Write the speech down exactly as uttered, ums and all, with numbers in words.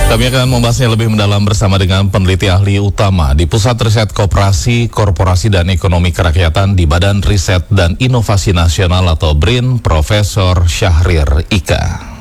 Kami akan membahasnya lebih mendalam bersama dengan peneliti ahli utama di Pusat Riset Koperasi, Korporasi dan Ekonomi Kerakyatan di Badan Riset dan Inovasi Nasional atau B R I N, Profesor Syahrir Ika.